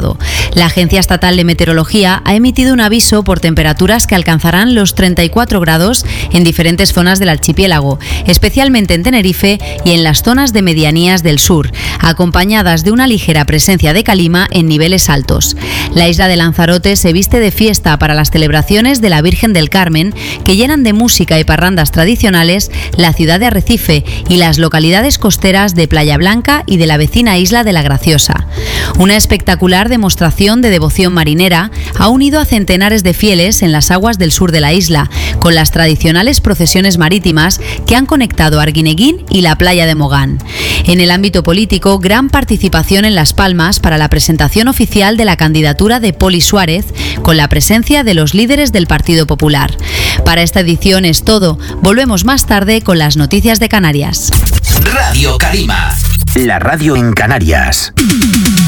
estado. La Agencia Estatal de Meteorología ha emitido un aviso por temperaturas que alcanzarán los 34 grados en diferentes zonas del archipiélago, especialmente en Tenerife y en las zonas de medianías del sur, acompañadas de una ligera presencia de calima en niveles altos. La isla de Lanzarote se viste de fiesta para las celebraciones de la Virgen del Carmen, que llenan de música y parrandas tradicionales la ciudad de Arrecife y las localidades costeras de Playa Blanca y de la vecina isla de La Graciosa. Una espectacular demostración de devoción marinera ha unido a centenares de fieles en las aguas del sur de la isla, con las tradicionales procesiones marítimas que han conectado Arguineguín y la playa de Mogán. En el ámbito político, gran participación en Las Palmas para la presentación oficial de la candidatura de Poli Suárez, con la presencia de los líderes del Partido Popular. Para esta edición es todo. Volvemos más tarde con las noticias de Canarias. Radio Calima, la radio en Canarias.